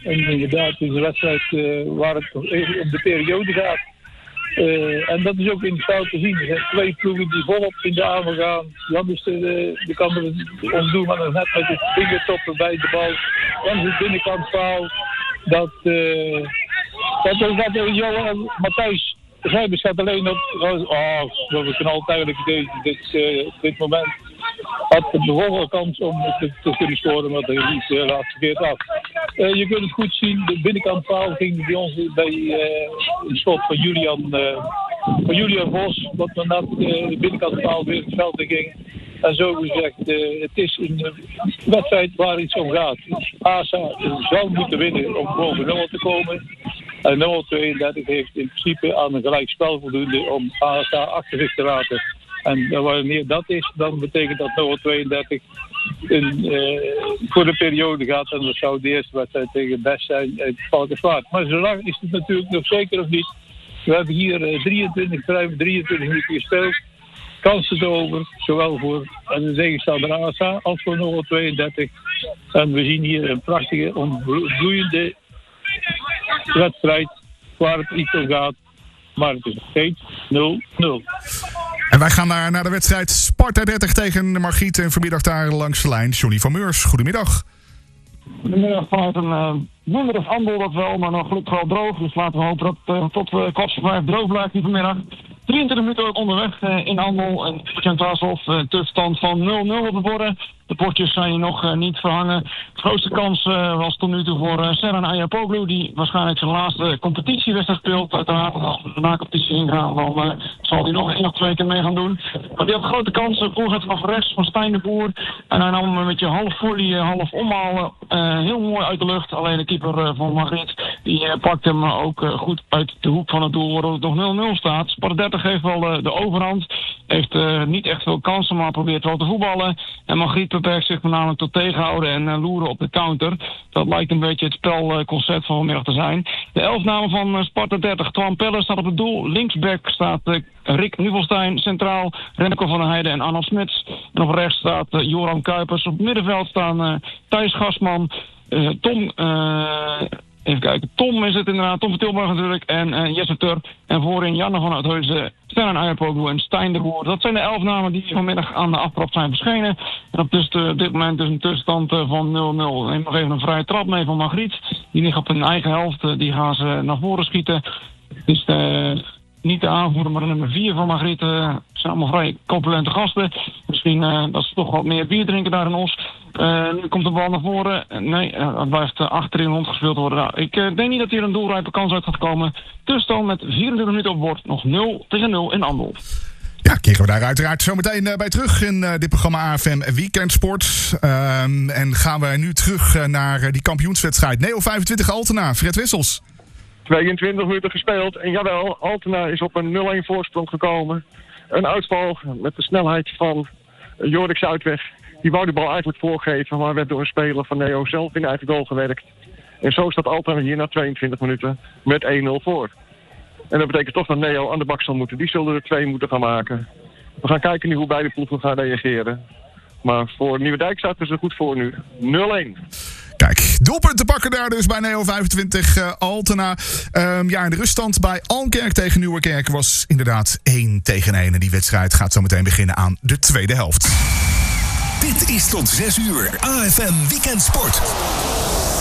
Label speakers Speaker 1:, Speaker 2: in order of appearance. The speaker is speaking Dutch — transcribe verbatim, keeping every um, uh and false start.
Speaker 1: En inderdaad, het is een wedstrijd uh, waar het om de periode gaat. Uh, en dat is ook in het veld te zien. Er zijn twee ploegen die volop in de aanval gaan. Jan is de, de kan er ons doen, maar dan net met de vingertoppen bij de bal. Dan is het binnenkant foul. Dat, uh, dat, dat, dat Johan Matthijs Gijbers gaat alleen op. Oh, we knalt eigenlijk dit, dit, uh, dit moment. Had de behoorlijke kans om te, te kunnen scoren, maar dat is uh, laat verkeerd af. Uh, je kunt het goed zien, de binnenkant paal ging bij ons bij uh, een schot van Julian, uh, van Julian Vos, wat dan net uh, de binnenkant paal weer het veld in ging. En zo gezegd, uh, het is een wedstrijd waar iets om gaat. A S A zou moeten winnen om boven nul te komen. En nul tweeëndertig heeft in principe aan een gelijk spel voldoende om A S A achter zich te laten. En wanneer dat is, dan betekent dat nul tweeëndertig in, uh, voor de periode gaat. En dat zou de eerste wedstrijd tegen Best zijn uit Valkenswaard. Maar zo lang is het natuurlijk nog zeker of niet. We hebben hier uh, drieëntwintig, ruim drieëntwintig minuten gespeeld. Kansen te over, zowel voor de tegenstander A S A als voor nul tweeëndertig. En we zien hier een prachtige, ontbloeiende wedstrijd waar het iets om gaat. Maar het is nog steeds nul nul.
Speaker 2: En wij gaan naar, naar de wedstrijd Sparta dertig tegen Margriet. En vanmiddag daar langs de lijn Johnny van Meurs. Goedemiddag.
Speaker 3: Goedemiddag, vanuit een uh, winderig Andel dat wel, maar nog gelukkig wel droog. Dus laten we hopen dat uh, tot uh, kwart voor vijf droog blijft die vanmiddag. drieëntwintig minuten onderweg uh, in Andel. En Kent Haashoff, uh, tussenstand van nul nul op de borden. De potjes zijn hier nog uh, niet verhangen. De grootste kans uh, was tot nu toe voor uh, Serhan Ayapoglu, die waarschijnlijk zijn laatste competitiewedstrijd speelt. Uiteraard, als we de na-competitie ingaan, dan uh, zal hij nog één of twee keer mee gaan doen. Maar die had grote kansen. Voorzet van rechts van Stijn de Boer. En hij nam hem met je half volley, uh, half omhalen. Uh, heel mooi uit de lucht. Alleen de keeper uh, van Margriet, die uh, pakt hem uh, ook uh, goed uit de hoek van het doel, waardoor het nog nul nul staat. Sparta dertig heeft wel uh, de overhand. Heeft uh, niet echt veel kansen, maar probeert wel te voetballen. En Margriet beperkt zich met name tot tegenhouden en uh, loeren op de counter. Dat lijkt een beetje het spelconcept van vanmiddag te zijn. De elfnamen van uh, Sparta dertig. Twan Pelle staat op het doel. Linksback staat uh, Rick Nuvelstein. Centraal Renneke van der Heijden en Anna Smits. En op rechts staat uh, Joran Kuipers. Op het middenveld staan uh, Thijs Gasman, uh, Tom... Uh, Even kijken, Tom is het inderdaad, Tom van Tilburg natuurlijk, en uh, Jesse Tur. En voorin Janne van Uithuizen, Serhan Ayapoglu en Stijn de Boer. Dat zijn de elf namen die vanmiddag aan de aftrap zijn verschenen. En op dus, uh, dit moment is een tussenstand uh, van nul nul. Neem nog even een vrije trap mee van Margriet. Die ligt op hun eigen helft, uh, die gaan ze naar voren schieten. Dus uh, niet de aanvoerder, maar de nummer vier van Margriet. Uh, zijn allemaal vrij corpulente gasten. Misschien uh, dat ze toch wat meer bier drinken daar in Os. Uh, nu komt de bal naar voren. Uh, nee, uh, het blijft uh, achterin rondgespeeld worden. Nou, ik uh, denk niet dat hier een doelrijpe kans uit gaat komen. Tussenstand met vierentwintig minuten op bord. Nog nul tegen nul in Andel.
Speaker 2: Ja, keren we daar uiteraard zo meteen uh, bij terug in uh, dit programma A F M Weekendsport. Uh, en gaan we nu terug uh, naar uh, die kampioenswedstrijd. Neo vijfentwintig Altena, Fred Wissels.
Speaker 4: tweeëntwintig minuten gespeeld. En jawel, Altena is op een nul-één voorsprong gekomen. Een uitval met de snelheid van Jorik Zuidweg. Die wou de bal eigenlijk voorgeven, maar werd door een speler van Neo zelf in eigen goal gewerkt. En zo staat Altena hier na tweeëntwintig minuten met één nul voor. En dat betekent toch dat Neo aan de bak zal moeten. Die zullen er twee moeten gaan maken. We gaan kijken nu hoe beide ploegen gaan reageren. Maar voor Nieuwedijk staat er zo goed voor nu. nul-één.
Speaker 2: Kijk, doelpunten pakken daar dus bij Neo vijfentwintig uh, Altena. Um, ja, en de ruststand bij Almkerk tegen Nieuwerkerk was inderdaad één tegen één. En die wedstrijd gaat zo meteen beginnen aan de tweede helft.
Speaker 5: Dit is tot zes uur A F M Weekendsport.